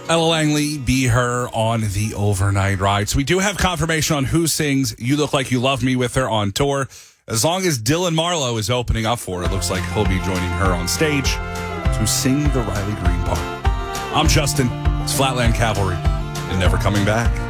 Ella Langley, Be Her on the overnight ride. So we do have confirmation on who sings You Look Like You Love Me with her on tour. As long as Dylan Marlowe is opening up for her, it looks like he'll be joining her on stage to sing the Riley Green part. I'm Justin. It's Flatland Cavalry and Never Coming Back.